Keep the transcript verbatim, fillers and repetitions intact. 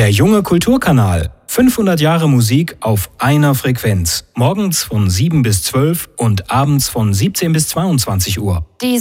Der junge Kulturkanal. fünfhundert Jahre Musik auf einer Frequenz. Morgens von sieben bis zwölf und abends von siebzehn bis zweiundzwanzig Uhr. Die